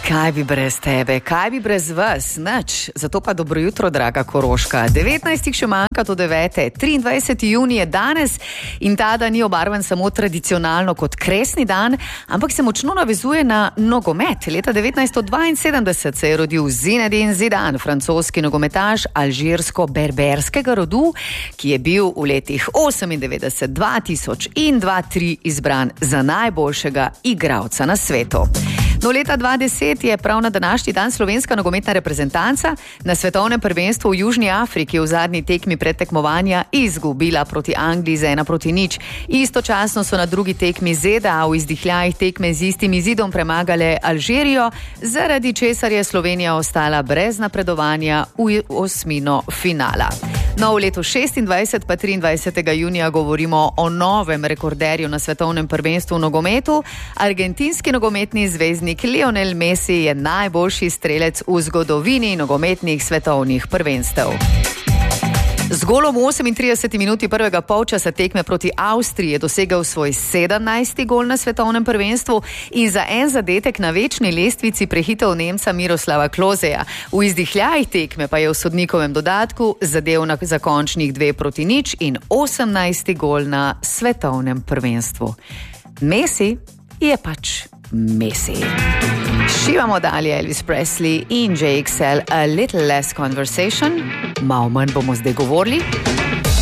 Kaj bi brez tebe, kaj bi brez vas, nič. Zato pa dobro jutro, draga Koroška. 19 še manjka do 9. 23. junij je danes in ta dan ni obarvan samo tradicionalno kot kresni dan, ampak se močno navezuje na nogomet. Leta 1972 se je rodil Zinedine Zidane, francoski nogometaš alžirsko-berberskega rodu, ki je bil v letih 98, 2000 in 2003 izbran za najboljšega igralca na svetu. No, leta 2010 je prav na današnji dan slovenska nogometna reprezentanca na svetovnem prvenstvu v Južni Afriki v zadnji tekmi predtekmovanja izgubila proti Angliji z 1-0. Istočasno so na drugi tekmi ZDA v izdihljajih tekme z istim izidom premagale Alžirijo, zaradi česar je Slovenija ostala brez napredovanja v osmino finala. No, v letu 26 pa 23. junija govorimo o novem rekorderju na svetovnem prvenstvu v nogometu. Argentinski nogometni zvezdnik Lionel Messi je najboljši strelec v zgodovini nogometnih svetovnih prvenstev. Z golom v 38 minuti prvega polčasa tekme proti Avstriji je dosegel svoj 17. gol na svetovnem prvenstvu in za en zadetek na večni lestvici prehitel Nemca Miroslava Kloseja. V izdihljajih tekme pa je v sodnikovem dodatku zadel za končnih 2-0 in 18. gol na svetovnem prvenstvu. Messi je pač Messi. Šivamo dalje Elvis Presley in JXL A Little Less Conversation. Malo manj bomo zdaj govorili.